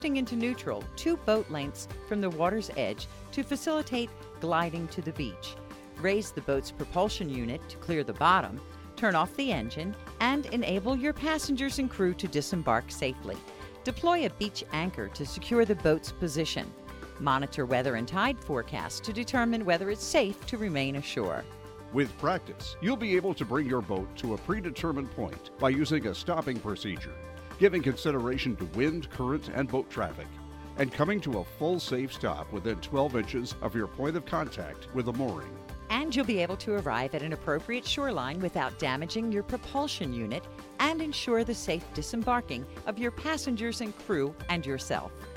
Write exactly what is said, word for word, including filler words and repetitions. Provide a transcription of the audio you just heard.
into neutral two boat lengths from the water's edge to facilitate gliding to the beach. Raise the boat's propulsion unit to clear the bottom, turn off the engine, and enable your passengers and crew to disembark safely. Deploy a beach anchor to secure the boat's position. Monitor weather and tide forecasts to determine whether it's safe to remain ashore. With practice, you'll be able to bring your boat to a predetermined point by using a stopping procedure, giving consideration to wind, current, and boat traffic, and coming to a full safe stop within twelve inches of your point of contact with a mooring. And you'll be able to arrive at an appropriate shoreline without damaging your propulsion unit and ensure the safe disembarking of your passengers and crew and yourself.